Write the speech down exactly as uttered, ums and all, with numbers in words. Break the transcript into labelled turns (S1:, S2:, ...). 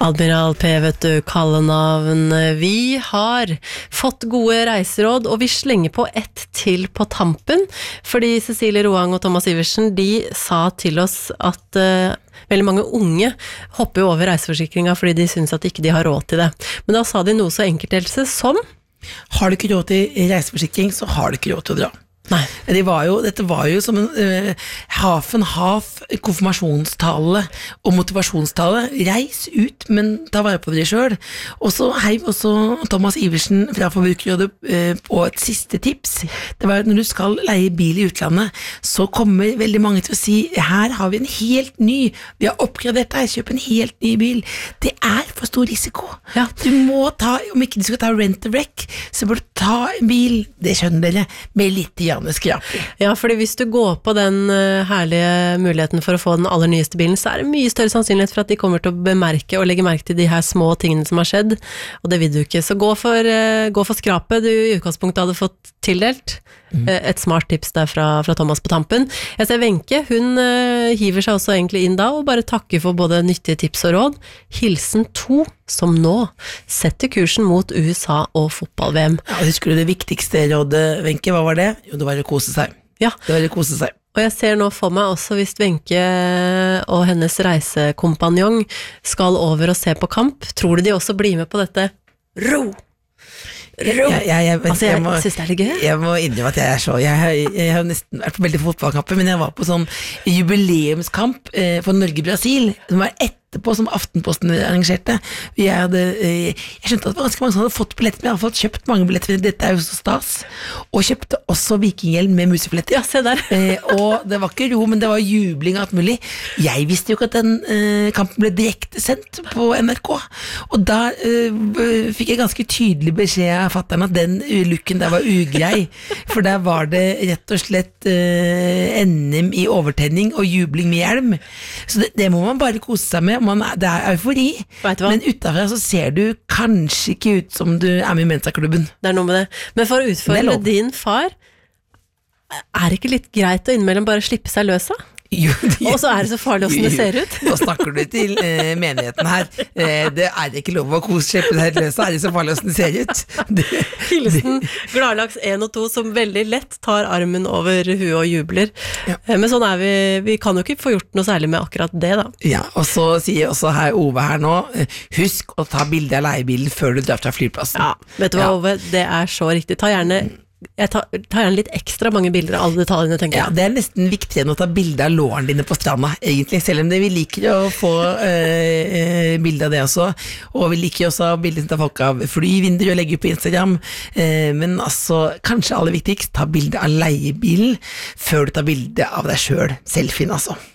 S1: Admiral P, vet du, kallenavn. Vi har fått gode reiseråd, og vi slenger på ett til på tampen, fordi Cecilie Roang og Thomas Iversen, de sa til oss at uh, veldig mange unge hopper jo over reiseforsikringa fordi de synes at ikke de har råd til det. Men da sa de noe så enkelt, Else, som
S2: har du ikke råd til reiseforsikring, så har du ikke råd til å dra.
S1: Nei.
S2: Det var jo, dette var jo som en uh, half and half konfirmasjonstale og motivasjonstale. Reis ut, men ta vare på dere selv. Og så heiv også Thomas Iversen fra Forbrukerrådet uh, på et siste tips. Det var at når du skal leie bil i utlandet, så kommer veldig mange til å si, her har vi en helt ny, vi har oppgradert deg, kjøp en helt ny bil. Det er for stor risiko. Ja. Du må ta, om ikke du skal ta rent a wreck, så bør du ta en bil, det skjønner dere, med litt igjen.
S1: Ja, fordi hvis du går på den uh, herlige muligheten for å få den aller nyeste bilen, så er det mye større sannsynlighet for at de kommer til å bemerke og legge merke til de her små tingene som har skjedd, og det vil du ikke. Så gå for, uh, gå for skrapet du i utgangspunktet hadde fått tildelt. Mm. Uh, et smart tips der fra, fra Thomas på tampen. Jeg ser Wenche, hun uh, hiver seg også egentlig inn da, og bare takker for både nyttige tips og råd. Hilsen to, som nå setter kursen mot U S A og fotball-V M.
S2: Ja, husker du det viktigste rådet, Wenche, hva var det? Jo, det var å kose seg.
S1: Ja.
S2: Det var å kose seg.
S1: Og jeg ser nå for meg også hvis Wenche og hennes reisekompanjong skal over og se på kamp, tror du de også blir med på dette? Ro! Ro!
S2: Jeg, jeg, jeg,
S1: altså, jeg,
S2: jeg, må,
S1: jeg synes det er litt gøy.
S2: Jeg må innrømme at jeg er så Jeg, jeg, jeg har nesten vært på veldig fotballkamper, men jeg var på sånn jubileumskamp eh, for Norge-Brasil, som var etterpå som Aftenposten arrangerte. Jeg, hadde, eh, jeg skjønte at det var ganske mange som hadde fått billetter, men jeg hadde fått kjøpt mange billetter, dette er jo så stas, og kjøpte også vikinghjelm med musefletter.
S1: Ja, se der.
S2: eh, og det var ikke ro, men det var jubling og alt mulig. Jeg visste jo ikke at den eh, kampen ble direkte sendt på N R K, og da eh, fikk jeg ganske tydelig beskjed av fatteren at den looken der var ugrei, for der var det rett og slett eh, N M i overtenning og jubling med hjelm. Så det, det må man bare kose seg med. Man, det er eufori, men utenfra så ser du kanskje ikke ut som du er med i Mensa-klubben.
S1: Det er noe med det. Men for å utfordre din far, er det ikke litt greit å innimellom bare slippe seg løs da?
S2: Jo,
S1: det, og så er det så farlig hvordan det ser ut.
S2: Nå snakker du til eh, menigheten her. Eh, det er ikke lov å kose slippe deg løs, så er det så farlig hvordan det ser ut. Det,
S1: Hilsen Gladlaks en og to som veldig lett tar armen over huet og jubler. Ja. Eh, men sånn er vi, vi kan jo ikke få gjort noe særlig med akkurat det da.
S2: Ja, og så sier også her Ove her nå, husk å ta bilde av leiebilen før du drar fra flyplassen.
S1: Ja, vet du hva, ja. Ove, det er så riktig. Ta gjerne Jeg tar, tar gjerne litt ekstra mange bilder av alle detaljene, tenker jeg.
S2: Ja, det er nesten viktigere enn å ta bilder av låren dine på stranda, egentlig, selv om det vi liker å få øh, bilder av det også, og vi liker også bilder av folk av flyvinduer og legge på Instagram, øh, men altså, kanskje aller viktigst, ta bilder av leiebilen før du tar bilder av deg selv, selfien altså.